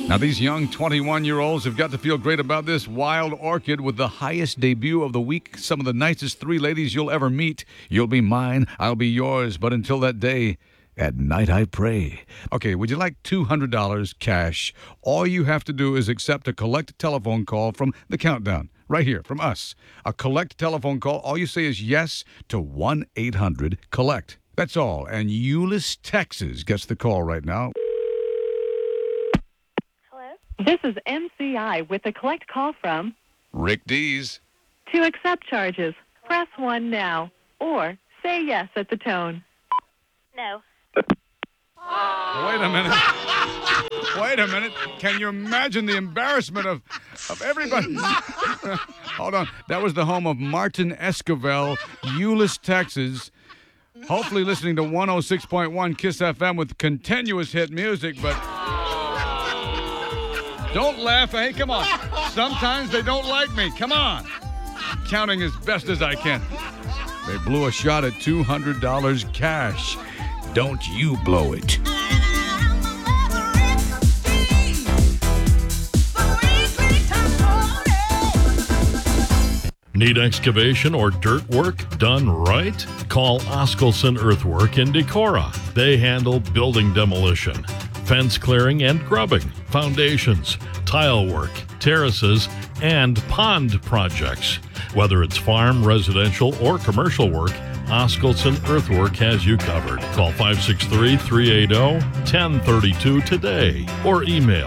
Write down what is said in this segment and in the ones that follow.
Now, these young 21-year-olds have got to feel great about this wild orchid with the highest debut of the week. Some of the nicest three ladies you'll ever meet. You'll be mine, I'll be yours. But until that day, at night I pray. Okay, would you like $200 cash? All you have to do is accept a collect telephone call from the Countdown. Right here, from us. A collect telephone call. All you say is yes to 1-800-COLLECT. That's all. And Euless, Texas gets the call right now. This is MCI with a collect call from Rick Dees. To accept charges, press 1 now or say yes at the tone. No. Wait a minute. Wait a minute. Can you imagine the embarrassment of everybody? Hold on. That was the home of Martin Esquivel, Euless, Texas. Hopefully listening to 106.1 KISS FM with continuous hit music, but don't laugh. Hey, come on. Sometimes they don't like me. Come on. Counting as best as I can. They blew a shot at $200 cash. Don't you blow it. Need excavation or dirt work done right? Call Oskelson Earthwork in Decorah. They handle building demolition, fence clearing and grubbing, foundations, tile work, terraces, and pond projects. Whether it's farm, residential, or commercial work, Oskelson Earthwork has you covered. Call 563-380-1032 today or email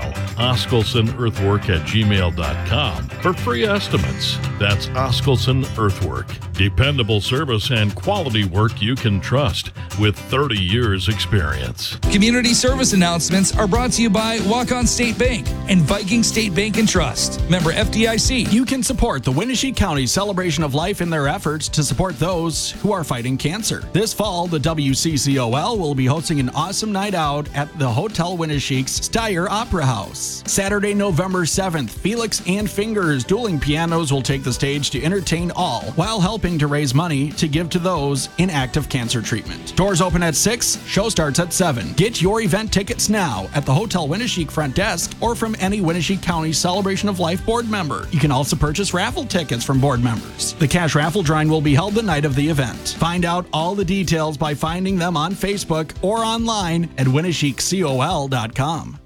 oskelsonearthwork@gmail.com for free estimates. That's Oskelson Earthwork. Dependable service and quality work you can trust with 30 years experience. Community service announcements are brought to you by Walk-On State Bank and Viking State Bank and Trust. Member FDIC. You can support the Winnebago County Celebration of Life in their efforts to support those who are fighting cancer. This fall, the WCCOL will be hosting an awesome night out at the Hotel Winneshiek's Steyr Opera House. Saturday, November 7th, Felix and Fingers Dueling Pianos will take the stage to entertain all while helping to raise money to give to those in active cancer treatment. Doors open at 6, show starts at 7. Get your event tickets now at the Hotel Winneshiek front desk or from any Winnebago County Celebration of Life board member. You can also purchase raffle tickets from board members. The cash raffle drawing will be held the night of the event. Find out all the details by finding them on Facebook or online at winneshiekcol.com.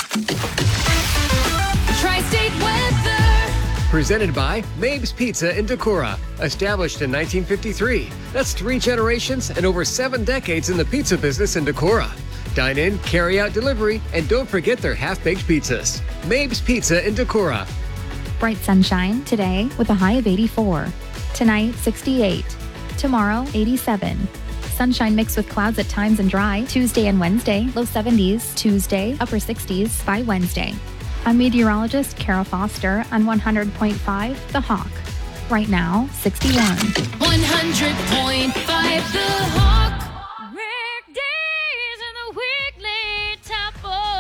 Tri-State weather. Presented by Mabe's Pizza in Decorah. Established in 1953. That's 3 generations and over 7 decades in the pizza business in Decorah. Dine in, carry out delivery, and don't forget their half-baked pizzas. Mabe's Pizza in Decorah. Bright sunshine today with a high of 84. Tonight, 68. Tomorrow, 87. Sunshine mixed with clouds at times and dry. Tuesday and Wednesday, low 70s. Tuesday, upper 60s by Wednesday. I'm meteorologist Kara Foster on 100.5 The Hawk. Right now, 61. 100.5 The Hawk. Rick Dees in the weekly top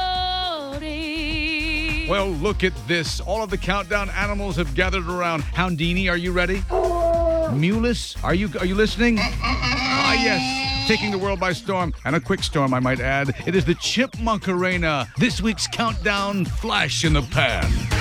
40. Well, look at this. All of the Countdown animals have gathered around. Houndini, are you ready? Mulus, are you listening? Ah, yes. Taking the world by storm, and a quick storm, I might add. It is the Chipmunk Arena, this week's Countdown flash in the pan.